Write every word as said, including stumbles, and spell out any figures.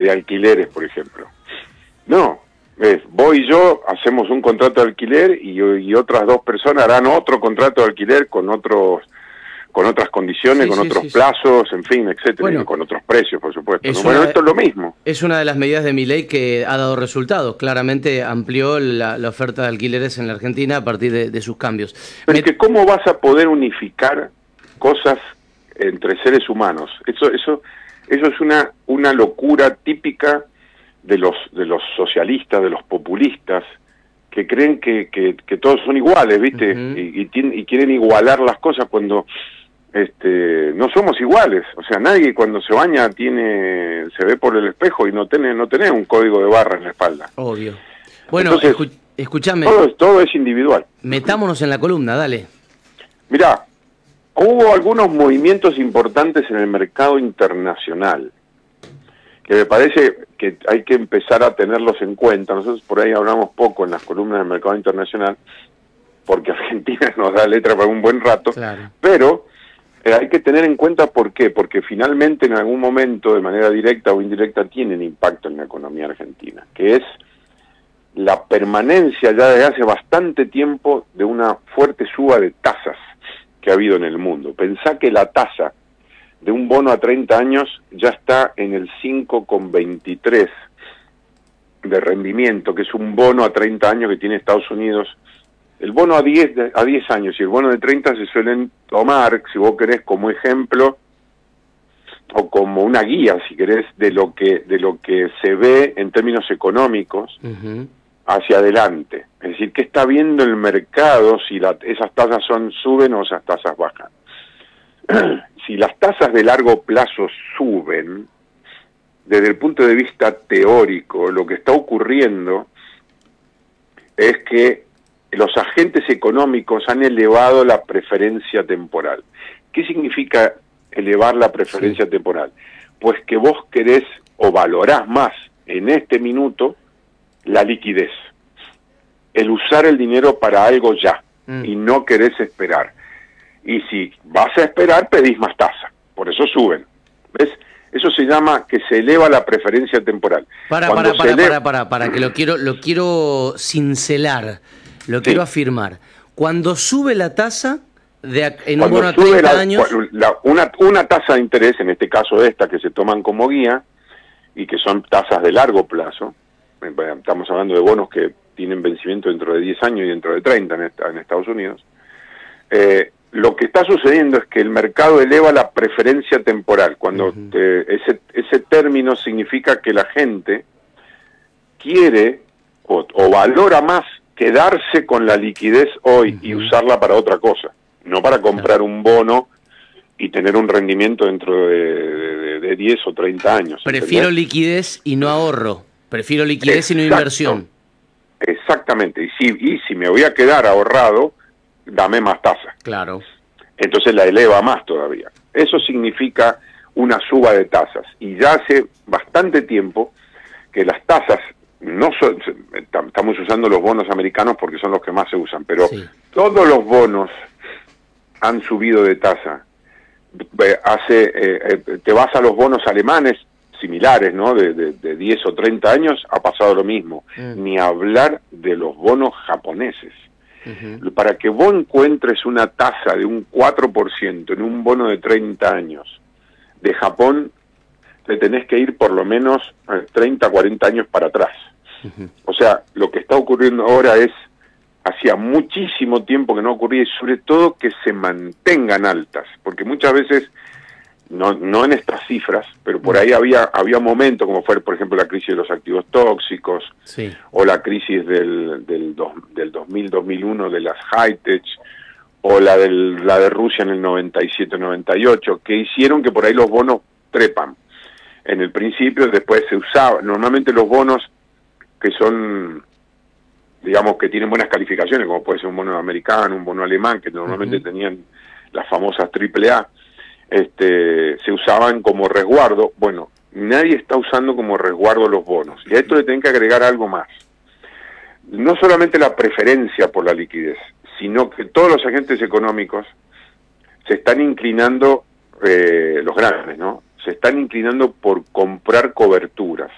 de alquileres, por ejemplo. No, es, voy yo, hacemos un contrato de alquiler y, y otras dos personas harán otro contrato de alquiler con otros con otras condiciones, sí, con sí, otros sí, plazos, en fin, etcétera, bueno, y con otros precios, por supuesto. Es ¿no? Bueno, una, esto es lo mismo. Es una de las medidas de Milei que ha dado resultados. Claramente amplió la, la oferta de alquileres en la Argentina a partir de, de sus cambios. Pero Me... es que ¿cómo vas a poder unificar cosas entre seres humanos? Eso eso eso es una una locura típica de los de los socialistas, de los populistas, que creen que, que, que todos son iguales, ¿viste? Uh-huh. y, y, tienen, y quieren igualar las cosas cuando este no somos iguales. O sea, nadie cuando se baña tiene se ve por el espejo y no tiene no tiene un código de barra en la espalda. Obvio. Bueno, entonces, escu escúchame. Todo, todo es individual. Metámonos en la columna, dale. Mirá, hubo algunos movimientos importantes en el mercado internacional que me parece que hay que empezar a tenerlos en cuenta. Nosotros por ahí hablamos poco en las columnas del mercado internacional, porque Argentina nos da letra para un buen rato, claro. pero eh, hay que tener en cuenta por qué, porque finalmente en algún momento, de manera directa o indirecta, tienen impacto en la economía argentina, que es la permanencia ya desde hace bastante tiempo de una fuerte suba de tasas que ha habido en el mundo. Pensá que la tasa de un bono a treinta años ya está en el cinco coma veintitrés de rendimiento, que es un bono a treinta años que tiene Estados Unidos. El bono a diez, a diez años y el bono de treinta se suelen tomar, si vos querés, como ejemplo o como una guía, si querés, de lo que de lo que se ve en términos económicos uh-huh. hacia adelante. Es decir, ¿qué está viendo el mercado si la, esas tasas son suben o esas tasas bajan? Si las tasas de largo plazo suben, desde el punto de vista teórico, lo que está ocurriendo es que los agentes económicos han elevado la preferencia temporal. ¿Qué significa elevar la preferencia sí. temporal? Pues que vos querés o valorás más en este minuto la liquidez, el usar el dinero para algo ya, mm. y no querés esperar. Y si vas a esperar, pedís más tasa, por eso suben. ¿Ves? Eso se llama que se eleva la preferencia temporal. Para, para, para, para, para, para, que lo quiero, lo quiero cincelar, lo sí. quiero afirmar. Cuando sube la tasa de en un bono a treinta la, años... La, una, una tasa de interés, en este caso esta, que se toman como guía, y que son tasas de largo plazo, estamos hablando de bonos que tienen vencimiento dentro de diez años y dentro de treinta en, esta, en Estados Unidos, eh, lo que está sucediendo es que el mercado eleva la preferencia temporal. Cuando uh-huh. te, ese, ese término significa que la gente quiere o, o valora más quedarse con la liquidez hoy uh-huh. y usarla para otra cosa, no para comprar claro. un bono y tener un rendimiento dentro de, de, de diez o treinta años. Prefiero ¿entendés? Liquidez y no ahorro. Prefiero liquidez Exacto. y no inversión. Exactamente. Y si, y si me voy a quedar ahorrado, dame más tasa. Claro. Entonces la eleva más todavía. Eso significa una suba de tasas. Y ya hace bastante tiempo que las tasas, no son, estamos usando los bonos americanos porque son los que más se usan, pero sí. todos los bonos han subido de tasa. Hace, eh, te vas a los bonos alemanes, similares, ¿no? De, de, de diez o treinta años, ha pasado lo mismo. Mm. Ni hablar de los bonos japoneses. Uh-huh. Para que vos encuentres una tasa de un cuatro por ciento en un bono de treinta años de Japón, te tenés que ir por lo menos treinta, cuarenta años para atrás. Uh-huh. O sea, lo que está ocurriendo ahora es, hacía muchísimo tiempo que no ocurría, y sobre todo que se mantengan altas, porque muchas veces, no, no en estas cifras, pero por ahí había había momentos, como fue, por ejemplo, la crisis de los activos tóxicos, sí. o la crisis del del, dos, del dos mil, dos mil uno de las high-tech, o la, del, la de Rusia en el noventa y siete, noventa y ocho, que hicieron que por ahí los bonos trepan. En el principio, después se usaba, normalmente los bonos que son, digamos, que tienen buenas calificaciones, como puede ser un bono americano, un bono alemán, que normalmente uh-huh. tenían las famosas triple A, este, se usaban como resguardo. Bueno, nadie está usando como resguardo los bonos. Y a esto le tienen que agregar algo más. No solamente la preferencia por la liquidez, sino que todos los agentes económicos se están inclinando, eh, los grandes, ¿no? Se están inclinando por comprar coberturas.